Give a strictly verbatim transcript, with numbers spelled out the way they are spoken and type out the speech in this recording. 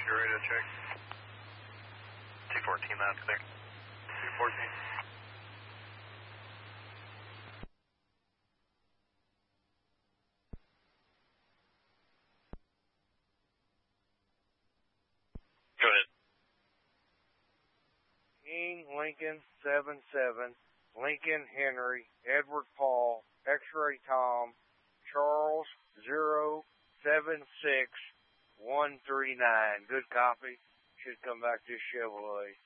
Oscar radio check. two fourteen, that's clear. two fourteen. Go ahead. King Lincoln seven seven, Lincoln Henry, Edward Paul, X-Ray Tom, Charles zero seven six one three nine. Good copy. Should come back to Chevrolet.